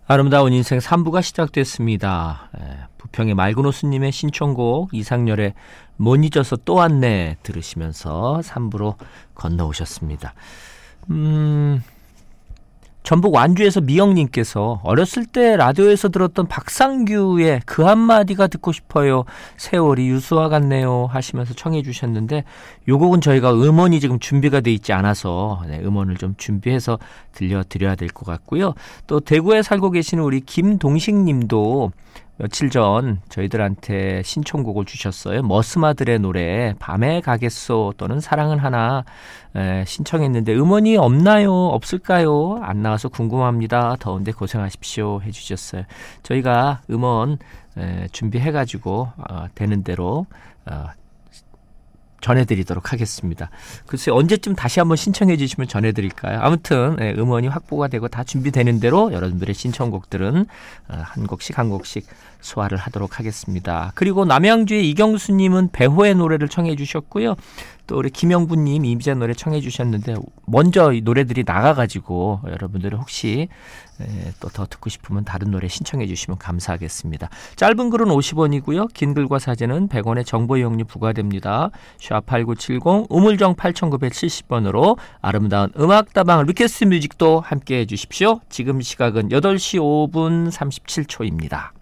아름다운 인생 3부가 시작됐습니다. 부평의 맑은 호수님의 신청곡 이상열의 못 잊어서 또 왔네 들으시면서 3부로 건너오셨습니다. 전북 완주에서 미영님께서 어렸을 때 라디오에서 들었던 박상규의 그 한마디가 듣고 싶어요. 세월이 유수와 같네요 하시면서 청해 주셨는데 요 곡은 저희가 음원이 지금 준비가 돼 있지 않아서 음원을 좀 준비해서 들려드려야 될 것 같고요. 또 대구에 살고 계시는 우리 김동식님도 며칠 전 저희들한테 신청곡을 주셨어요. 머스마들의 노래 밤에 가겠소 또는 사랑은 하나 신청했는데 음원이 없나요? 없을까요? 안 나와서 궁금합니다. 더운데 고생하십시오 해주셨어요. 저희가 음원 준비해가지고 되는 대로 전해드리도록 하겠습니다. 글쎄 언제쯤 다시 한번 신청해 주시면 전해드릴까요? 아무튼 음원이 확보가 되고 다 준비되는 대로 여러분들의 신청곡들은 한 곡씩 소화를 하도록 하겠습니다. 그리고 남양주의 이경수님은 배호의 노래를 청해 주셨고요. 또 우리 김영부님 이미자 노래 청해 주셨는데 먼저 이 노래들이 나가가지고 여러분들 혹시 또 더 듣고 싶으면 다른 노래 신청해 주시면 감사하겠습니다. 짧은 글은 50원이고요. 긴 글과 사진은 100원의 정보 이용료 부과됩니다. 샵8970 우물정 8970번으로 아름다운 음악다방 리퀘스트 뮤직도 함께해 주십시오. 지금 시각은 8시 5분 37초입니다.